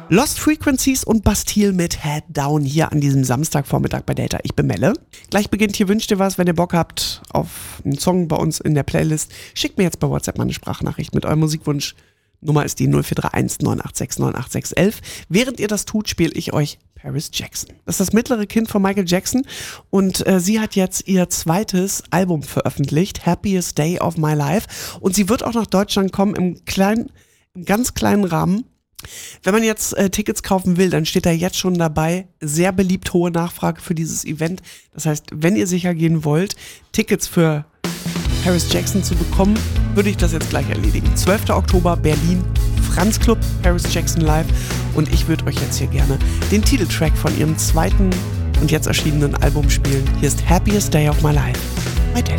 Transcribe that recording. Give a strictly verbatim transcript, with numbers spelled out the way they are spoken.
Lost Frequencies und Bastille mit Head Down hier an diesem Samstagvormittag bei Data. Ich bin Melle. Gleich beginnt hier Wünscht ihr was. Wenn ihr Bock habt auf einen Song bei uns in der Playlist, schickt mir jetzt bei WhatsApp mal eine Sprachnachricht mit eurem Musikwunsch. Nummer ist die null vier drei eins neun acht sechs neun acht sechs eins eins. Während ihr das tut, spiele ich euch Paris Jackson. Das ist das mittlere Kind von Michael Jackson und äh, sie hat jetzt ihr zweites Album veröffentlicht, Happiest Day of My Life, und sie wird auch nach Deutschland kommen im kleinen, im ganz kleinen Rahmen. Wenn man jetzt äh, Tickets kaufen will, dann steht da jetzt schon dabei, sehr beliebt, hohe Nachfrage für dieses Event. Das heißt, wenn ihr sicher gehen wollt, Tickets für Paris Jackson zu bekommen, würde ich das jetzt gleich erledigen. zwölfter Oktober, Berlin, Franz Club, Paris Jackson live. Und ich würde euch jetzt hier gerne den Titeltrack von ihrem zweiten und jetzt erschienenen Album spielen. Hier ist Happiest Day of My Life.